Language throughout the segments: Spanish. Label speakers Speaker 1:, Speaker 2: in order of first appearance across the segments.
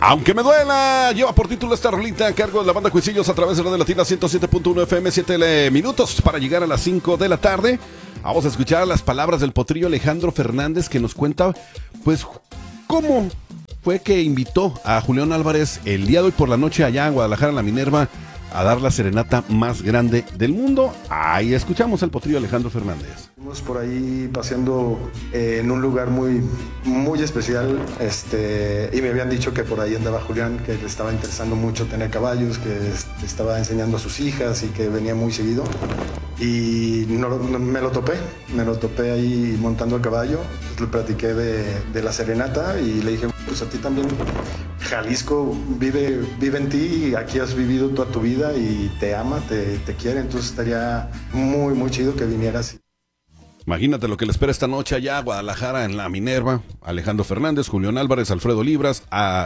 Speaker 1: Aunque me duela, lleva por título esta rolita a cargo de la banda Cuisillos a través de Radio Latina 107.1 FM, 7 minutos para llegar a las 5 de la tarde. Vamos a escuchar las palabras del potrillo Alejandro Fernández, que nos cuenta, pues, cómo fue que invitó a Julián Álvarez el día de hoy por la noche allá en Guadalajara, en la Minerva, a dar la serenata más grande del mundo. Ahí escuchamos al potrillo Alejandro Fernández.
Speaker 2: Estuvimos por ahí paseando en un lugar muy, muy especial, y me habían dicho que por ahí andaba Julián, que le estaba interesando mucho tener caballos, que estaba enseñando a sus hijas y que venía muy seguido. Y me lo topé ahí montando a caballo. Le platiqué de la serenata y le dije, pues a ti también Jalisco vive en ti, aquí has vivido toda tu vida y te ama, te quiere, entonces estaría muy, muy chido que vinieras.
Speaker 1: Imagínate lo que le espera esta noche allá a Guadalajara en la Minerva. Alejandro Fernández, Julián Álvarez, Alfredo Olivas,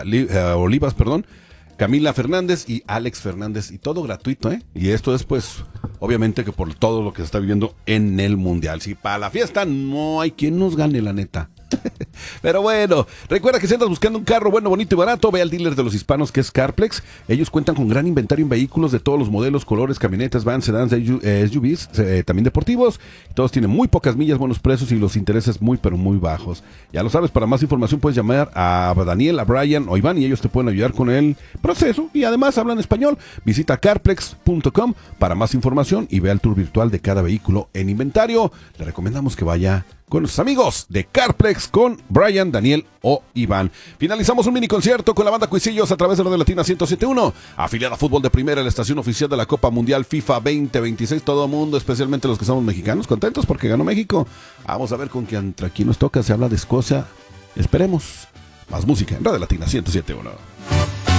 Speaker 1: Camila Fernández y Alex Fernández, y todo gratuito, ¿eh? Y esto es, pues, obviamente que por todo lo que se está viviendo en el Mundial. Si para la fiesta no hay quien nos gane, la neta. Pero bueno, recuerda que si andas buscando un carro bueno, bonito y barato, ve al dealer de los hispanos, que es CarPlex. Ellos cuentan con gran inventario en vehículos de todos los modelos, colores, camionetas, vans, sedans, SUVs, también deportivos. Todos tienen muy pocas millas, buenos precios y los intereses muy pero muy bajos. Ya lo sabes, para más información puedes llamar a Daniel, a Brian o Iván, y ellos te pueden ayudar con el proceso y además hablan español. Visita carplex.com para más información y ve el tour virtual de cada vehículo en inventario. Le recomendamos que vaya con nuestros amigos de CarPlex, con Brian, Daniel o Iván. Finalizamos un mini concierto con la banda Cuisillos a través de Radio Latina 107.1, afiliada a Fútbol de Primera, la estación oficial de la Copa Mundial FIFA 2026. Todo el mundo, especialmente los que somos mexicanos, contentos porque ganó México. Vamos a ver con quién aquí nos toca. Se habla de Escocia. Esperemos. Más música en Radio Latina 107.1.